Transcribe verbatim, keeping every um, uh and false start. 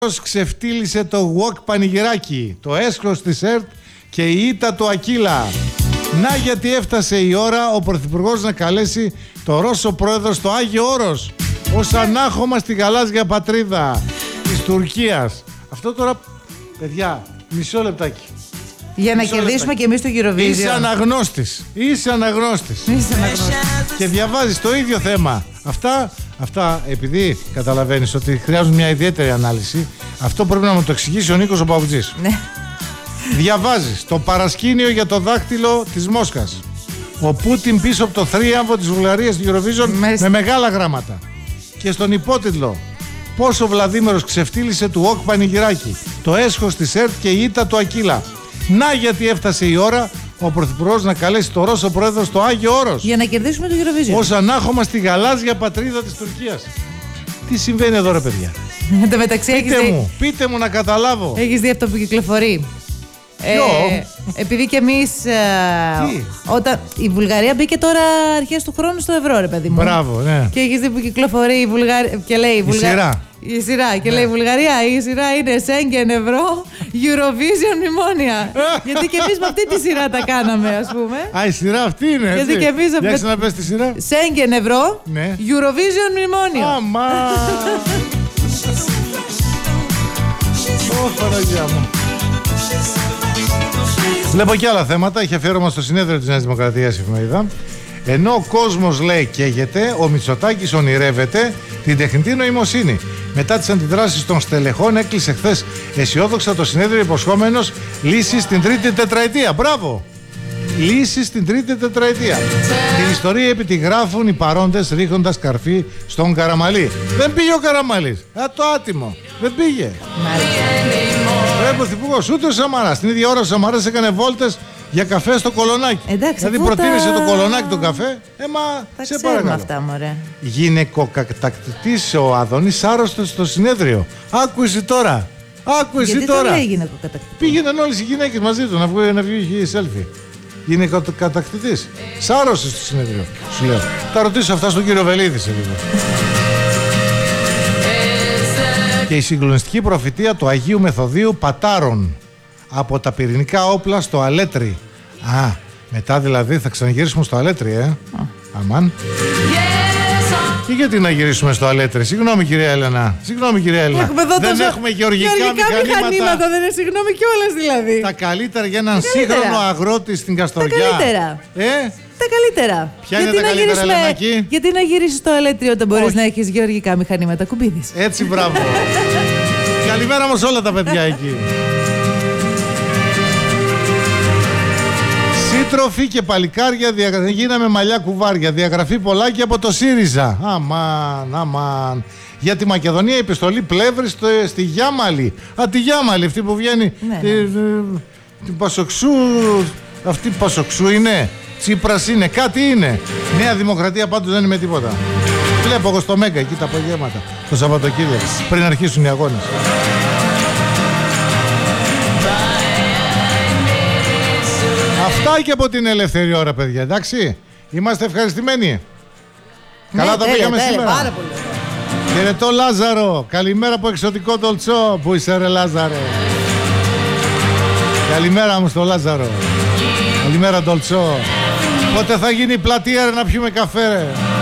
Ξεφτύλισε το walk πανηγυράκι, το έσχος της ΕΡΤ και η ήττα του Ακύλα. Να γιατί έφτασε η ώρα ο Πρωθυπουργός να καλέσει το Ρώσο πρόεδρο στο Άγιο Όρος ως ανάχωμα στη γαλάζια πατρίδα της Τουρκίας. Αυτό τώρα, παιδιά, μισό λεπτάκι. Για να μισό κερδίσουμε λεπτάκι. και εμείς το Eurovision. Είσαι αναγνώστης. Είσαι αναγνώστης. Είσαι αναγνώστης. Και διαβάζεις το ίδιο θέμα. Αυτά, αυτά επειδή καταλαβαίνεις ότι χρειάζουν μια ιδιαίτερη ανάλυση, αυτό πρέπει να μου το εξηγήσει ο Νίκος ο Παουτζής. Ναι. Διαβάζεις το παρασκήνιο για το δάχτυλο της Μόσχας. Ο Πούτιν πίσω από το θρίαμβο της Βουλγαρίας του Eurovision Μες... με μεγάλα γράμματα. Και στον υπότιτλο, πώς ο Βλαδίμερος ξεφτύλισε του ΟΚ πανηγυράκι, το έσχος της ΕΡΤ και η ήττα του Ακύλα. Να γιατί έφτασε η ώρα ο Πρωθυπουργός να καλέσει το Ρώσο πρόεδρο στο Άγιο Όρος Για να κερδίσουμε το Eurovision. ως ανάχωμα στη γαλάζια πατρίδα της Τουρκίας. Τι συμβαίνει εδώ, ρε παιδιά? Εν τω μεταξύ Πείτε έχεις μου, δει, πείτε μου να καταλάβω. έχεις δει αυτό που κυκλοφορεί. Ποιο? Ε, επειδή και εμείς ε, όταν η Βουλγαρία μπήκε τώρα αρχές του χρόνου στο ευρώ, ρε παιδί μου. Μπράβο, ναι. Και έχεις δει που κυκλοφορεί η Βουλγαρία και λέει η, Βουλγα... η σειρά. Η σειρά και ναι. λέει η Βουλγαρία, η σειρά είναι Σέγγεν ευρώ, Eurovision μνημόνια. Γιατί και εμείς με αυτή τη σειρά τα κάναμε, ας πούμε. Α, η σειρά αυτή είναι, έτσι. Γιατί και εμείς Για με... ξαναπες τη σειρά. Σέγγεν ευρώ, ναι. Eurovision μνημόνιο. Αμά. Ω, Παναγιά μου. Βλέπω και άλλα θέματα. Έχει αφιέρωμα στο συνέδριο της Νέας Δημοκρατίας η εφημερίδα. Ενώ ο κόσμος, λέει, καίγεται, ο Μητσοτάκης ονειρεύεται την τεχνητή νοημοσύνη. Μετά τις αντιδράσεις των στελεχών, έκλεισε χθες αισιόδοξα το συνέδριο, υποσχόμενος λύσεις στην τρίτη τετραετία. Μπράβο! Λύσεις στην τρίτη τετραετία. Την ιστορία επιτυγράφουν οι παρόντες ρίχνοντας καρφί στον Καραμαλή. Δεν πήγε ο Καραμαλής. Α, το άτιμο. Δεν πήγε. Ρε Πρωθυπουργός, ούτε ο Σαμαράς. Την ίδια ώρα ο Σαμαράς έκανε βόλτες για καφέ στο Κολονάκι. Εντάξει, δηλαδή τα... προτίμησε το Κολονάκι τον καφέ. Ε, μα τα σε παρακαλώ. Αυτά, μωρέ. Γυναικοκατακτητής ο Άδωνης άρρωστος στο συνέδριο. Άκου εσύ τώρα. Άκου εσύ Γιατί τώρα. το λέει γυναικοκατακτητής? Πήγαιναν όλες οι γυναίκες μαζί του να βγει, να βγει selfie. Γυναικοκατακτητής. Σάρωσε στο συνέδριο. Σου λέω. Θα ρωτήσω αυτά στον κύριο Βελίδη σε λίγο. Και η συγκλονιστική προφητεία του Αγίου Μεθοδίου Πατάρων από τα πυρηνικά όπλα στο Αλέτρι. Α, μετά δηλαδή θα ξαναγυρίσουμε στο Αλέτρι, ε. Oh. Αμάν. Yes. Και γιατί να γυρίσουμε στο Αλέτρι? Συγγνώμη, κυρία Έλενα. Συγγνώμη, κυρία Έλενα. Έχουμε δεν τόσο... έχουμε γεωργικά, γεωργικά μηχανήματα. μηχανήματα. Δεν είναι, συγγνώμη κιόλας δηλαδή. Τα καλύτερα για έναν σύγχρονο αγρότη στην Καστοριά. Τα καλύτερα. Ε? Τα καλύτερα. Ποια γιατί είναι τα καλύτερα, γυρίσουμε... Ελενάκη? Γιατί να γυρίσεις στο Αλέτρι όταν μπορείς να έχεις γεωργικά μηχανήματα? Κουμπίδης. Έτσι, μπράβο. Καλημέρα όμως όλα τα παιδιά εκεί. Σύντροφοι και παλικάρια δια... γίναμε μαλλιά κουβάρια. Διαγραφή πολλάκι από το ΣΥΡΙΖΑ. Αμάν, αμάν. Για τη Μακεδονία η επιστολή πλεύρη στο... στη Γιάμαλη. Α, τη Γιάμαλη, αυτή που βγαίνει. Ναι, τη... ναι. Την Πασοξού. Αυτή Πασοξού είναι. Τσίπρας είναι. Κάτι είναι. Νέα Δημοκρατία πάντως δεν είναι με τίποτα. Βλέπω εγώ στο Μέγκα εκεί τα απογεύματα. Το Σαββατοκύριακο. Πριν αρχίσουν οι αγώνες. Αυτά και από την ελεύθερη ώρα, παιδιά, εντάξει. Είμαστε ευχαριστημένοι. Ναι, καλά τα πήγαμε σήμερα. Πάρα πολύ. Χαιρετώ Λάζαρο. Καλημέρα από εξωτικό Ντολτσό. Πού είσαι, ρε Λάζαρε? Καλημέρα μου στο Λάζαρο. Καλημέρα Ντολτσό. Πότε θα γίνει η πλατεία, ρε, να πιούμε καφέ, ρε?